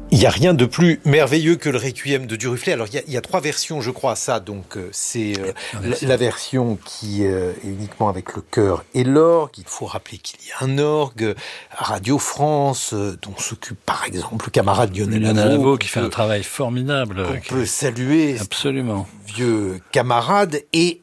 Il n'y a rien de plus merveilleux que le Requiem de Duruflé. Alors, il y a 3 versions, je crois, ça. Donc, c'est la version qui est uniquement avec le chœur et l'orgue. Il faut rappeler qu'il y a un orgue à Radio France, dont s'occupe, par exemple, le camarade Lionel Avo, qui fait un travail formidable. On peut saluer. Absolument. Vieux camarade. Et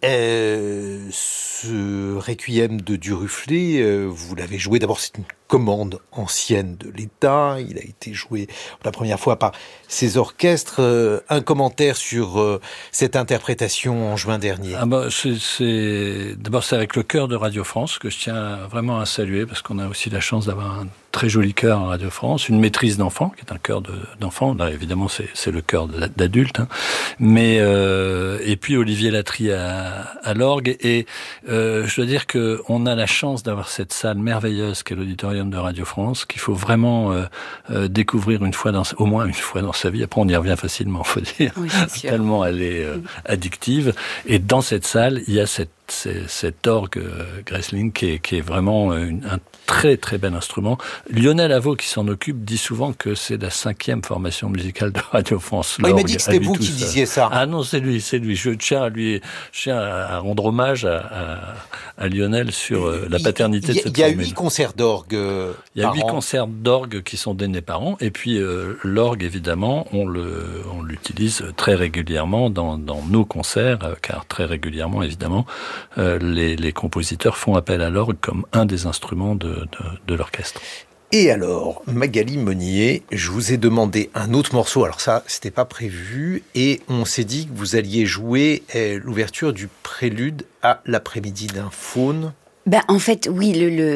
ce Requiem de Duruflé, vous l'avez joué. D'abord, c'est une commande ancienne de l'État. Il a été joué pour la première fois par ces orchestres. Un commentaire sur cette interprétation en juin dernier. D'abord, c'est avec le chœur de Radio France que je tiens vraiment à saluer, parce qu'on a aussi la chance d'avoir un très joli chœur à Radio France, une maîtrise d'enfants, qui est un chœur d'enfants. Là, évidemment, c'est le chœur d'adultes, hein. Mais et puis Olivier Latry à l'orgue. Et je dois dire que on a la chance d'avoir cette salle merveilleuse qu'est l'auditorium de Radio France, qu'il faut vraiment découvrir au moins une fois dans sa vie. Après, on y revient facilement, faut dire. Oui, tellement elle est addictive. Et dans cette salle, il y a cet orgue Grässling qui est vraiment un très très bel instrument. Lionel Avo, qui s'en occupe, dit souvent que c'est la 5e formation musicale de Radio France. Il m'a dit que c'était vous qui disiez ça. Ah non, c'est lui. Je tiens à rendre hommage à Lionel sur la paternité de cette formule. Il y a 8 concerts d'orgue Il y a 8 concerts d'orgue qui sont donnés par an. Et puis l'orgue, évidemment, on l'utilise très régulièrement dans nos concerts, car très régulièrement, évidemment, les compositeurs font appel à l'orgue comme un des instruments de l'orchestre. Et alors, Magali Monnier, je vous ai demandé un autre morceau. Alors ça, c'était pas prévu. Et on s'est dit que vous alliez jouer l'ouverture du prélude à l'après-midi d'un faune. En fait, oui,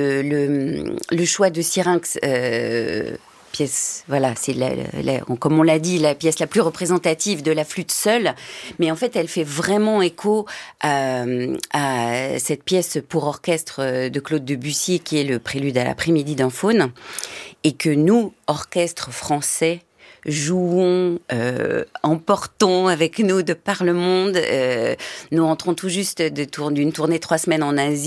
le choix de Syrinx, pièce, voilà, c'est comme on l'a dit, la pièce la plus représentative de la flûte seule, mais en fait, elle fait vraiment écho à cette pièce pour orchestre de Claude Debussy, qui est le prélude à l'après-midi d'un faune, et que nous, orchestre français, jouons, emportons avec nous de par le monde. Nous rentrons tout juste d'une tournée 3 semaines en Asie.